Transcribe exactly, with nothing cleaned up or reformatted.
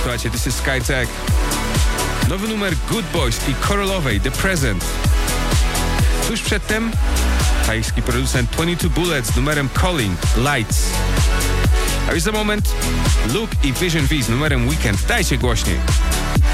Słuchajcie, this is SkyTech. Nowy numer Good Boys i Korolowej, The Present. Tuż przedtem tajski producent dwadzieścia dwa Bullets z numerem Calling, Lights. A już za moment Luke i Vision V z numerem Weekend. Dajcie głośniej.